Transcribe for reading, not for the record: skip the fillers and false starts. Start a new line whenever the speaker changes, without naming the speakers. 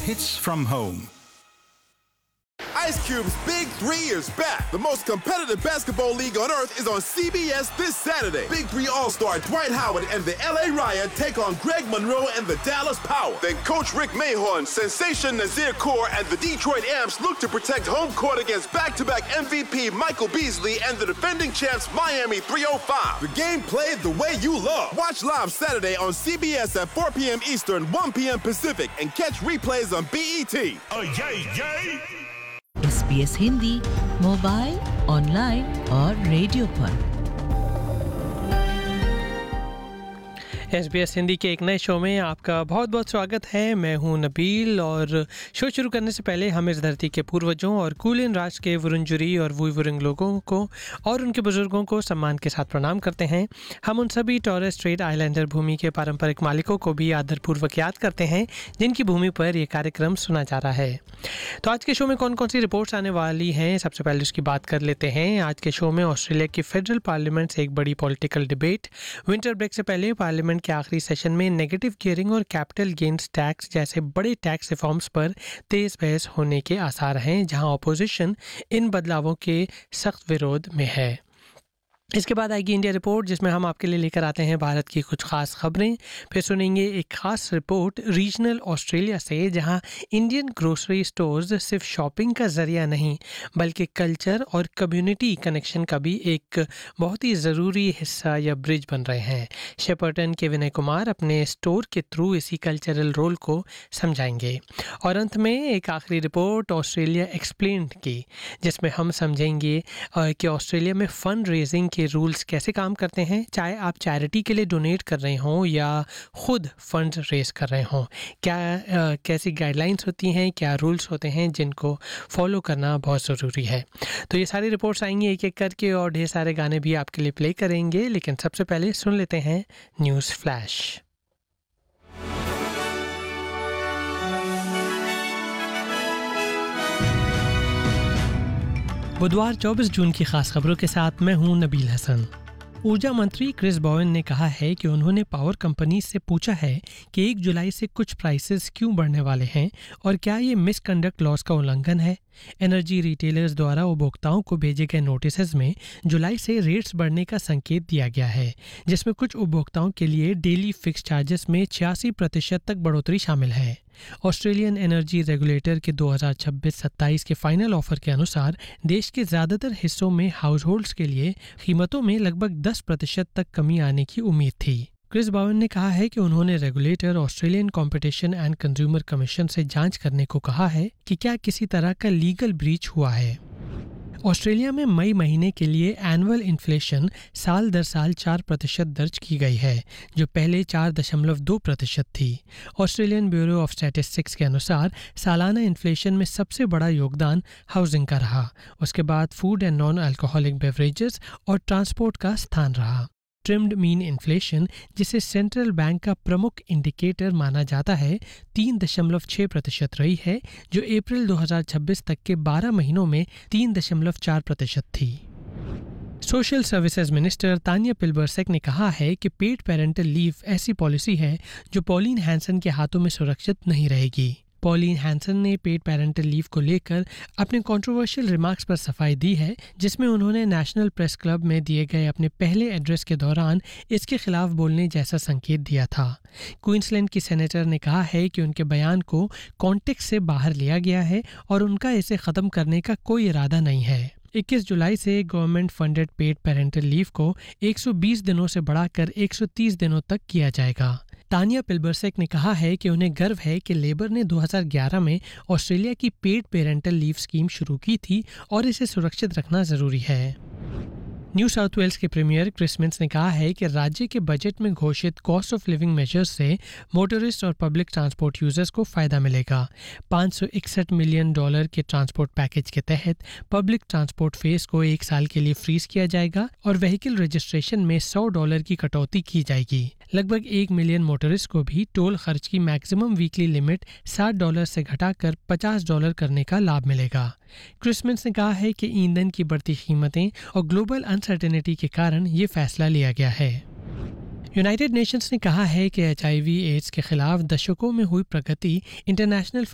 hits from home.
Ice Cube's Big 3 is back. The most competitive basketball league on earth is on CBS this Saturday. Big 3 All-Star Dwight Howard and the LA Riot take on Greg Monroe and the Dallas Power. Then Coach Rick Mahorn, Sensation Nazir Kaur, and the Detroit Amps look to protect home court against back-to-back MVP Michael Beasley and the defending champs Miami 305. The game played the way you love. Watch live Saturday on CBS at 4 p.m. Eastern, 1 p.m. Pacific, and catch replays on BET.
SBS Hindi mobile, online और radio पर।
SBS Hindi के एक नए show में आपका बहुत बहुत स्वागत है। मैं हूं नबील और शो शुरू करने से पहले हम इस धरती के पूर्वजों और कूलिन राष्ट्र के वुरुंजुरी और वुइवुरिंग लोगों को और उनके बुजुर्गों को सम्मान के साथ प्रणाम करते हैं। हम उन सभी टॉरेस स्ट्रेट आइलैंडर भूमि के पारंपरिक मालिकों को भी आदरपूर्वक याद करते हैं जिनकी भूमि पर यह कार्यक्रम सुना जा रहा है। तो आज के शो में कौन कौन सी रिपोर्ट्स आने वाली हैं, सबसे पहले उसकी बात कर लेते हैं। आज के शो में ऑस्ट्रेलिया की फेडरल पार्लियामेंट से एक बड़ी पॉलिटिकल डिबेट, विंटर ब्रेक से पहले पार्लियामेंट के आखिरी सेशन में नेगेटिव गियरिंग और कैपिटल गेन्स टैक्स जैसे बड़े टैक्स रिफॉर्म्स पर तेज बहस होने के आसार हैं, जहां ऑपोजिशन इन बदलावों के सख्त विरोध में है। इसके बाद आएगी इंडिया रिपोर्ट, जिसमें हम आपके लिए लेकर आते हैं भारत की कुछ खास खबरें। फिर सुनेंगे एक खास रिपोर्ट रीजनल ऑस्ट्रेलिया से, जहां इंडियन ग्रोसरी स्टोर्स सिर्फ शॉपिंग का जरिया नहीं बल्कि कल्चर और कम्युनिटी कनेक्शन का भी एक बहुत ही ज़रूरी हिस्सा या ब्रिज बन रहे हैं। शेपर्टन के विनय कुमार अपने स्टोर के थ्रू इसी कल्चरल रोल को समझाएंगे। और अंत में एक आखिरी रिपोर्ट ऑस्ट्रेलिया एक्सप्लेन्ड की, जिसमें हम समझेंगे कि ऑस्ट्रेलिया में फंड रेजिंग के रूल्स कैसे काम करते हैं, चाहे आप चैरिटी के लिए डोनेट कर रहे हों या खुद फंड रेज कर रहे हों। कैसी गाइडलाइंस होती हैं, क्या रूल्स होते हैं जिनको फॉलो करना बहुत ज़रूरी है। तो ये सारी रिपोर्ट्स आएंगी एक एक करके और ढेर सारे गाने भी आपके लिए प्ले करेंगे, लेकिन सबसे पहले सुन लेते हैं न्यूज़ फ्लैश। बुधवार 24 जून की खास खबरों के साथ मैं हूं नबील हसन। ऊर्जा मंत्री क्रिस बोवन ने कहा है कि उन्होंने पावर कंपनी से पूछा है कि 1 जुलाई से कुछ प्राइसेस क्यों बढ़ने वाले हैं और क्या ये मिसकंडक्ट लॉज का उल्लंघन है। एनर्जी रिटेलर्स द्वारा उपभोक्ताओं को भेजे गए नोटिस में जुलाई से रेट्स बढ़ने का संकेत दिया गया है, जिसमें कुछ उपभोक्ताओं के लिए डेली फिक्स चार्जेस में 86% तक बढ़ोतरी शामिल है। ऑस्ट्रेलियन एनर्जी रेगुलेटर के 2026-27 के फाइनल ऑफर के अनुसार देश के ज़्यादातर हिस्सों में हाउस होल्ड्स के लिए कीमतों में लगभग 10% तक कमी आने की उम्मीद थी। क्रिस बोवन ने कहा है कि उन्होंने regulator Australian competition and consumer commission से जांच करने को कहा है कि क्या किसी तरह का लीगल ब्रीच हुआ है। ऑस्ट्रेलिया में मई महीने के लिए एनुअल इन्फ्लेशन साल दर साल 4% दर्ज की गई है, जो पहले 4.2% थी। ऑस्ट्रेलियन ब्यूरो ऑफ स्टैटिस्टिक्स के अनुसार सालाना इन्फ्लेशन में सबसे बड़ा योगदान हाउसिंग का रहा, उसके बाद food and non alcoholic beverages और ट्रांसपोर्ट का स्थान रहा। ट्रिम्ड मीन इन्फ्लेशन, जिसे सेंट्रल बैंक का प्रमुख इंडिकेटर माना जाता है, 3.6% रही है, जो अप्रैल 2026 तक के 12 महीनों में 3.4% थी। सोशल सर्विसेज मिनिस्टर तानिया पिलबर्सेक ने कहा है कि पेड पेरेंटल लीव ऐसी पॉलिसी है जो पॉलिन हैंसन के हाथों में सुरक्षित नहीं रहेगी। पॉलिन हैंसन ने पेड पेरेंटल लीव को लेकर अपने कंट्रोवर्शियल रिमार्क्स पर सफाई दी है, जिसमें उन्होंने नेशनल प्रेस क्लब में दिए गए अपने पहले एड्रेस के दौरान इसके खिलाफ बोलने जैसा संकेत दिया था। क्वींसलैंड की सेनेटर ने कहा है कि उनके बयान को कॉन्टेक्स्ट से बाहर लिया गया है और उनका इसे ख़त्म करने का कोई इरादा नहीं है। 21 जुलाई से government funded paid parental leave को 120 दिनों से बढ़ाकर 130 दिनों तक किया जाएगा। तानिया पिलबर्सेक ने कहा है कि उन्हें गर्व है कि लेबर ने 2011 में ऑस्ट्रेलिया की पेड पेरेंटल लीव स्कीम शुरू की थी और इसे सुरक्षित रखना ज़रूरी है। न्यू साउथ वेल्स के प्रीमियर क्रिस मिन्स ने कहा है कि राज्य के बजट में घोषित कॉस्ट ऑफ लिविंग मेजर्स से मोटरिस्ट और पब्लिक ट्रांसपोर्ट यूजर्स को फ़ायदा मिलेगा। $561 मिलियन के ट्रांसपोर्ट पैकेज के तहत पब्लिक ट्रांसपोर्ट फेस को 1 साल के लिए फ्रीज किया जाएगा और व्हीकल रजिस्ट्रेशन में $100 की कटौती की जाएगी। लगभग 1 मिलियन मोटरिस्ट को भी टोल खर्च की मैक्सिमम वीकली लिमिट $60 से घटाकर $50 करने का लाभ मिलेगा। क्रिस मिन्स ने कहा है कि ईंधन की बढ़ती कीमतें और ग्लोबल अनसर्टेनिटी के कारण ये फैसला लिया गया है। यूनाइटेड नेशंस ने कहा है कि HIV एड्स के खिलाफ दशकों में हुई प्रगति इंटरनेशनल